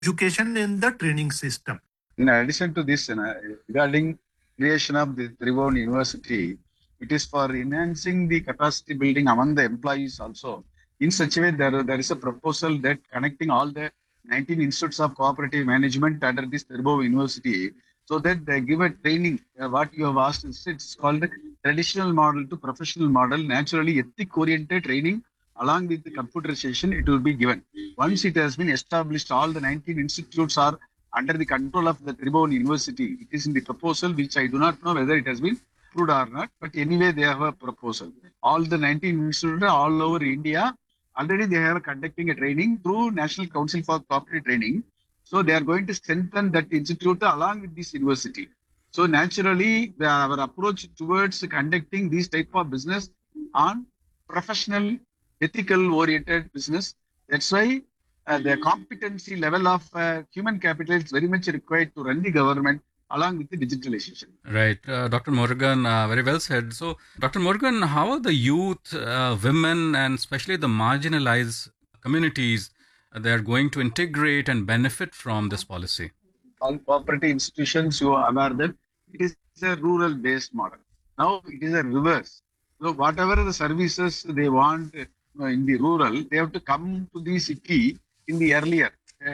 education in the training system. In addition to this, regarding creation of the Tribhuvan University, it is for enhancing the capacity building among the employees also. In such a way, there is a proposal that connecting all the 19 institutes of cooperative management under this Tribhuvan University, so that they give a training. What you have asked, it's called the traditional model to professional model, naturally ethic-oriented training along with the computerization, it will be given. Once it has been established, all the 19 institutes are under the control of the Tribhuvan University. It is in the proposal, which I do not know whether it has been approved or not, but anyway, they have a proposal. All the 19 institutes all over India, already they are conducting a training through National Council for Cooperative Training. So they are going to strengthen that institute along with this university. So naturally, our approach towards conducting these type of business on professional, ethical-oriented business. That's why the competency level of human capital is very much required to run the government along with the digitalization. Right. Dr. Morgan, very well said. So, Dr. Morgan, how are the youth, women, and especially the marginalized communities, they are going to integrate and benefit from this policy? All cooperative institutions, you are aware that it is a rural-based model. Now it is a reverse. So whatever the services they want in the rural, they have to come to the city in the earlier,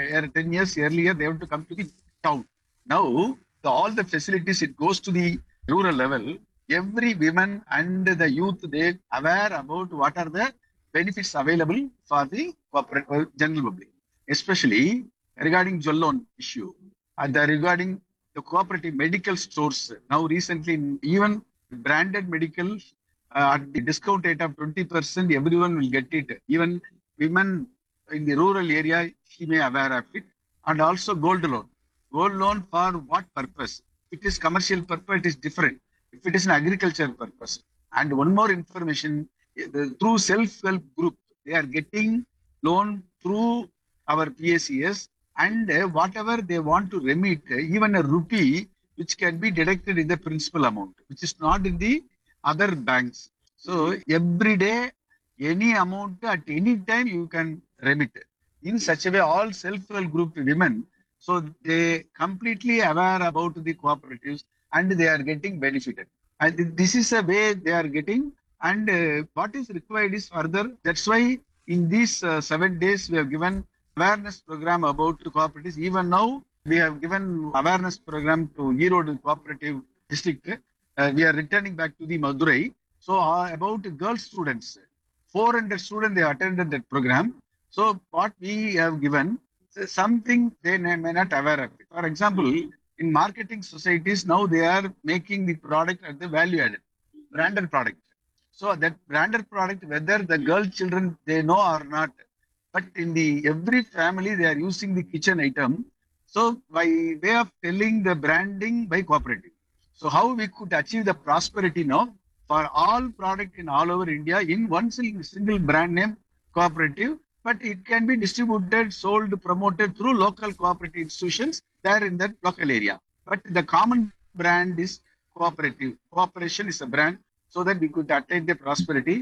10 years earlier, they have to come to the town. Now, all the facilities, it goes to the rural level. Every woman and the youth, they aware about what are the benefits available for the corporate general public, especially regarding Jal loan issue and regarding the cooperative medical stores. Now, recently, even branded medical at the discount rate of 20%, everyone will get it. Even women in the rural area, she may aware of it. And also gold loan. Gold loan for what purpose? If it is commercial purpose, it is different. If it is an agricultural purpose. And one more information, through self-help group, they are getting loan through our PACS, and whatever they want to remit, even a rupee, which can be deducted in the principal amount, which is not in the other banks. So every day, any amount at any time you can remit. In such a way, all self-help group women, so they completely aware about the cooperatives and they are getting benefited. And this is a way they are getting. And what is required is further. That's why in these 7 days we have given awareness program about cooperatives. Even now we have given awareness program to Erode Cooperative District. We are returning back to the Madurai. So about girl students, 400 students, they attended that program. So what we have given, something they may not aware of. For example, in marketing societies, now they are making the product at the value added, branded product. So that branded product, whether the girl children, they know or not, but in the every family, they are using the kitchen item. So by way of telling the branding by cooperative. So how we could achieve the prosperity now for all product in all over India in one single brand name cooperative, but it can be distributed, sold, promoted through local cooperative institutions there in that local area. But the common brand is cooperative. Cooperation is a brand so that we could attain the prosperity.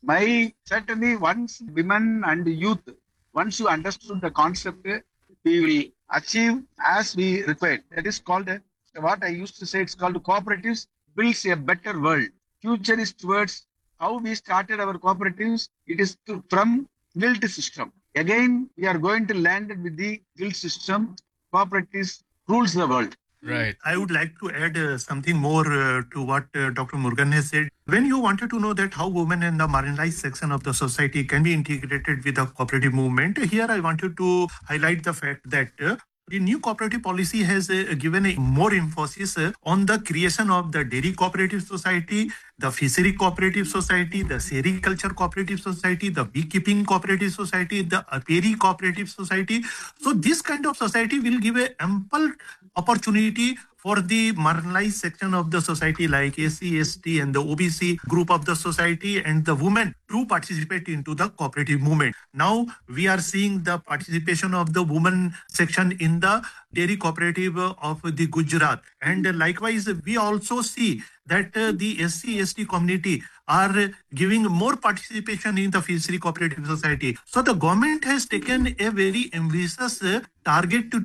Certainly once women and youth, once you understood the concept, we will achieve as we required. That is called, what I used to say, it's called cooperatives builds a better world. Future is towards how we started our cooperatives. It is from guild system. Again, we are going to land with the guild system. Cooperatives rules the world. Right. I would like to add something more to what Dr. Morgan has said. When you wanted to know that how women in the marginalized section of the society can be integrated with the cooperative movement, here I wanted to highlight the fact that the new cooperative policy has given a more emphasis on the creation of the dairy cooperative society, the fishery cooperative society, the sericulture cooperative society, the beekeeping cooperative society, the apiary cooperative society. So this kind of society will give a ample opportunity for the marginalized section of the society like SC, ST and the OBC group of the society and the women to participate into the cooperative movement. Now we are seeing the participation of the women section in the dairy cooperative of the Gujarat. And likewise, we also see that the SC, ST community are giving more participation in the fishery cooperative society. So the government has taken a very ambitious target to